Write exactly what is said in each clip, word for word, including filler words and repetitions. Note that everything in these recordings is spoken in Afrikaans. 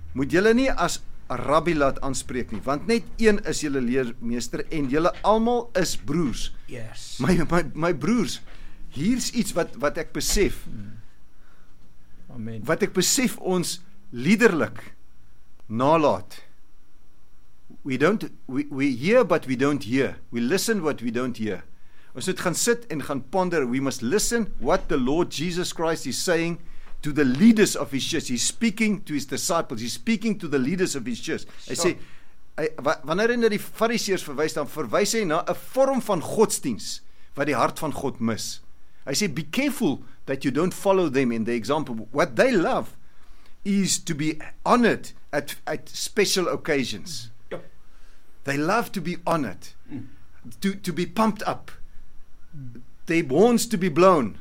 moet julle nie as rabbi laat aanspreek nie, want net een is julle leermeester en julle almal is broers. Yes. My, my, my broers, hier's iets wat, wat ek besef, Amen. wat ek besef ons liederlik nalaat. We don't, we, we hear but we don't hear. We listen what we don't hear. Ons moet gaan sit en gaan ponder. We must listen what the Lord Jesus Christ is saying to the leaders of his church. He's speaking to his disciples. He's speaking to the leaders of his church. Hy sê, hy, wanneer hy na die fariseërs verwys, dan verwys hy na 'n vorm van godsdiens wat die hart van God mis. Hy sê, be careful that you don't follow them in the example. What they love is to be honored at, at special occasions. Yep. They love to be honored, mm. to, to be pumped up, mm. their horns to be blown,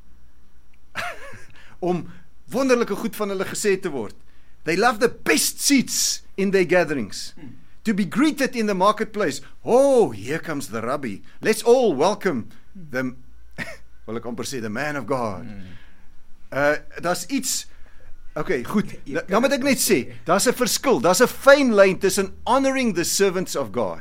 om wonderlike goed van hulle gesê te word. They love the best seats in their gatherings, mm. to be greeted in the marketplace. Oh, here comes the rabbi. Let's all welcome them. Wil ek amper sê, the man of God. Mm. Uh, daar's iets, okay, goed, nou, nou moet ek net sê, daar's 'n verskil, daar's 'n fyn lyn tussen honoring the servants of God.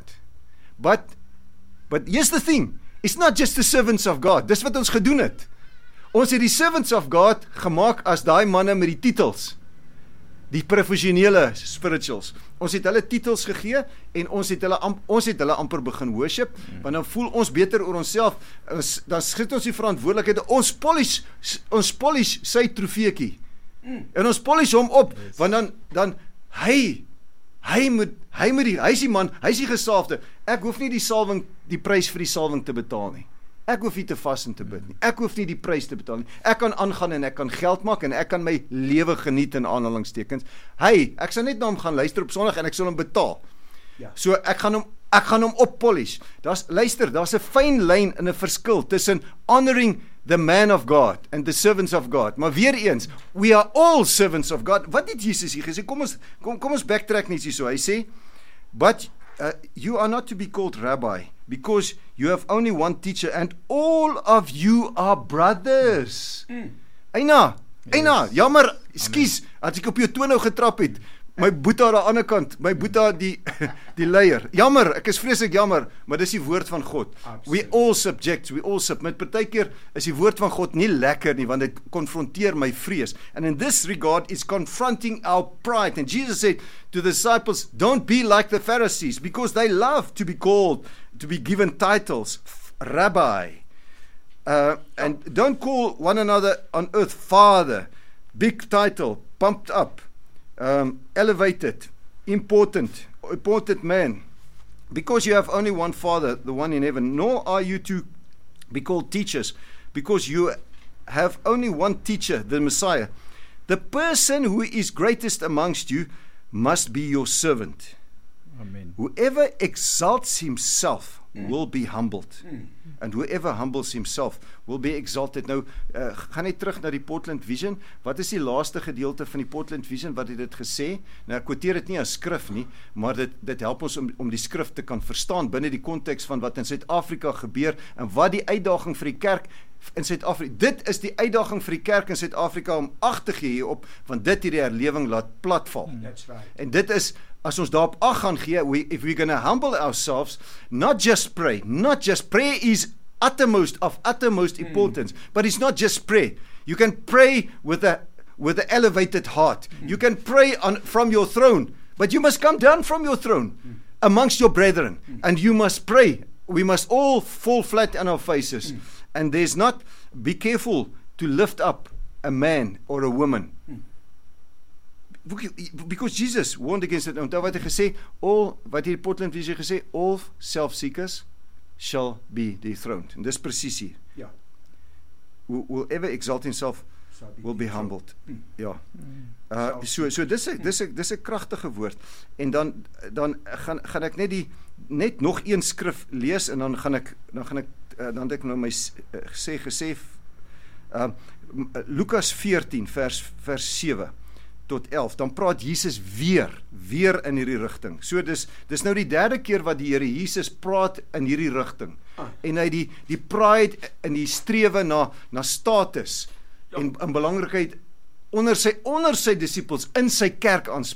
But, but here's the thing, it's not just the servants of God, dis wat ons gedoen het. Ons het die servants of God gemaak as daai manne met die titels, die professionele spirituals. Ons het hulle titels gegee en ons het hulle ons het hulle amper begin worship, mm. want dan voel ons beter oor onsself. Ons, dan skit ons die verantwoordelikheid. Ons polish ons polish sy trofeetjie. Mm. En ons polish hom op, yes. want dan dan hy hy moet hy moet die hy's die man, hy's die gesalfde. Ek hoef nie die salwing die prys vir die salwing te betaal nie. Ek hoef nie te vas en te bid nie. Ek hoef nie die prys te betaal nie. Ek kan aangaan en ek kan geld maak en ek kan my lewe geniet in aanhalingstekens. Hy, ek sal net na hom gaan luister op Sondag en ek sal hom betaal. Ja. So ek gaan hom ek gaan hom oppolish. Daar's luister, daar's 'n fyn lyn in 'n verskil tussen honoring the man of God and the servants of God. Maar weer eens, we are all servants of God. Wat het Jesus hier gesê? Kom ons kom kom ons backtrack net hierso. Hy sê, but uh, you are not to be called rabbi, because you have only one teacher and all of you are brothers. Mm. Eina, Eina, yes. Jammer, skus, as ek op jou toon nou getrap het. My boeta aan die ander kant, my boeta die die leier. Jammer, ek is vreeslik jammer, maar dis die woord van God. Absolutely. We all subject, we all sub. Met partykeer is die woord van God nie lekker nie, want dit konfronteer my vrees. And in this regard is confronting our pride. And Jesus said to the disciples, don't be like the Pharisees, because they love to be called, to be given titles, rabbi. Uh, and don't call one another on earth Father, big title, pumped up. Um, elevated, important, important man, because you have only one Father, the one in heaven, nor are you to be called teachers, because you have only one teacher, the Messiah. The person who is greatest amongst you must be your servant. Amen. Whoever exalts himself mm. will be humbled. Mm. And whoever humbles himself will be exalted. Nou, uh, gaan net terug na die Portland Vision. Wat is die laaste gedeelte van die Portland Vision? Wat het dit gesê? Nou, ek quoteer dit nie as skrif nie, maar dit, dit help ons om, om die skrif te kan verstaan binne die konteks van wat in Suid-Afrika gebeur en wat die uitdaging vir die kerk in Suid-Afrika, dit is die uitdaging vir die kerk in Suid-Afrika om ag te gee hierop, want dit hierdie herlewing laat platval. That's right. En dit is, as ons daarop ag gaan gee, we, if we're going to humble ourselves, not just pray, not just, prayer is uttermost of uttermost mm. importance, but it's not just prayer. You can pray with a, with an elevated heart. Mm. You can pray on, from your throne, but you must come down from your throne mm. amongst your brethren, mm. and you must pray. We must all fall flat on our faces. Mm. And there's not, be careful to lift up a man or a woman. Hmm. Because Jesus warned against it. Onthou wat hy gesê, all, wat hier Portland Vision gesê, all self-seekers shall be dethroned. En dis presies hier. Ja. Who will ever exalt himself be will be humbled. Hmm. Ja. Uh, so, so dis 'n dis 'n dis 'n kragtige woord. En dan dan gaan gaan ek net die net nog een skrif lees en dan gaan ek dan gaan ek Uh, dan het ek nou my uh, gesê gesê uh, Lukas veertien vers vers sewe tot elf, dan praat Jesus weer weer in hierdie rigting. So dis dis nou die derde keer wat die Here Jesus praat in hierdie rigting. Ah. En hy die die pride en die strewe na na status ja. en in belangrikheid onder sy onder sy disippels in sy kerk aanspreek.